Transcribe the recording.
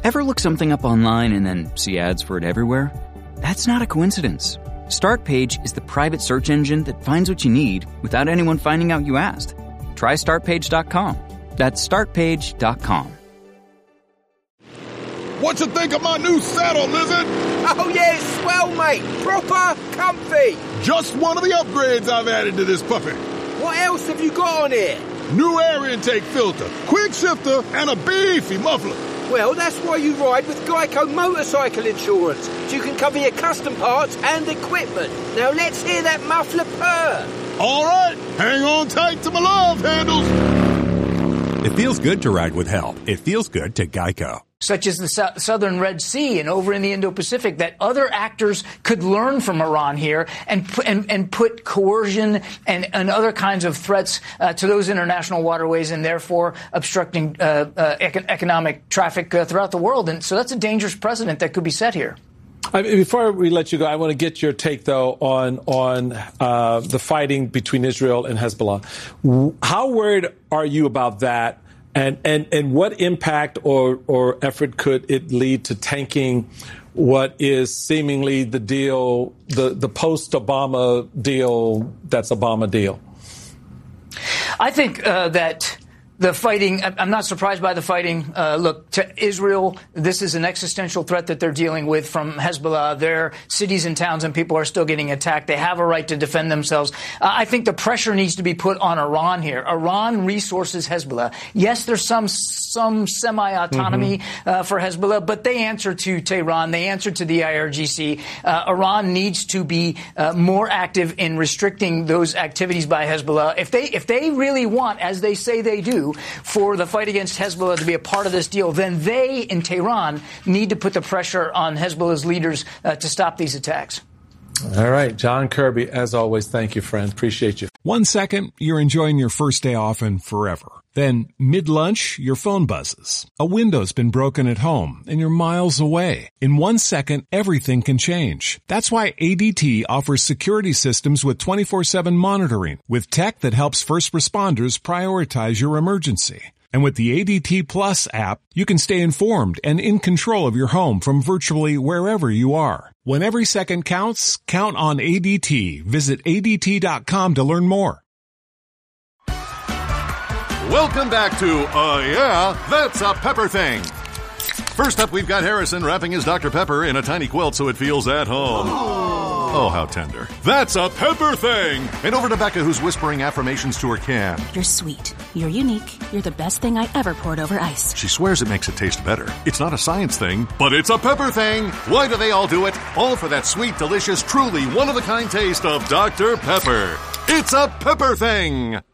Ever look something up online and then see ads for it everywhere? That's not a coincidence. Startpage is the private search engine that finds what you need without anyone finding out you asked. Try Startpage.com. That's Startpage.com. What you think of my new saddle, Lizard? Oh yeah, it's swell, mate. Proper comfy. Just one of the upgrades I've added to this puppy. What else have you got on here? New air intake filter, quick shifter, and a beefy muffler. Well, that's why you ride with Geico Motorcycle Insurance, so you can cover your custom parts and equipment. Now let's hear that muffler purr. All right, hang on tight to my love handles. It feels good to ride with help. It feels good to Geico. Such as the southern Red Sea and over in the Indo-Pacific, that other actors could learn from Iran here and put coercion and other kinds of threats to those international waterways and therefore obstructing economic traffic throughout the world. And so that's a dangerous precedent that could be set here. Before we let you go, I want to get your take, though, on the fighting between Israel and Hezbollah. How worried are you about that? And what impact or effort could it lead to tanking what is seemingly the deal, the post-Obama deal that's Obama deal? I think that the fighting, I'm not surprised by the fighting. Look, to Israel, this is an existential threat that they're dealing with from Hezbollah. Their cities and towns and people are still getting attacked. They have a right to defend themselves. I think the pressure needs to be put on Iran here. Iran resources Hezbollah. Yes, there's some semi-autonomy for Hezbollah, but they answer to Tehran. They answer to the IRGC. Iran needs to be more active in restricting those activities by Hezbollah. If they really want, as they say they do, for the fight against Hezbollah to be a part of this deal, then they in Tehran need to put the pressure on Hezbollah's leaders to stop these attacks. All right. John Kirby, as always, thank you, friend. Appreciate you. 1 second, you're enjoying your first day off and forever. Then, mid-lunch, your phone buzzes. A window's been broken at home, and you're miles away. In 1 second, everything can change. That's why ADT offers security systems with 24/7 monitoring, with tech that helps first responders prioritize your emergency. And with the ADT Plus app, you can stay informed and in control of your home from virtually wherever you are. When every second counts, count on ADT. Visit ADT.com to learn more. Welcome back to Yeah, That's a Pepper Thing. First up, we've got Harrison wrapping his Dr. Pepper in a tiny quilt so it feels at home. Oh, how tender. That's a Pepper Thing! And over to Becca, who's whispering affirmations to her can. You're sweet. You're unique. You're the best thing I ever poured over ice. She swears it makes it taste better. It's not a science thing, but it's a Pepper Thing! Why do they all do it? All for that sweet, delicious, truly one-of-a-kind taste of Dr. Pepper. It's a Pepper Thing!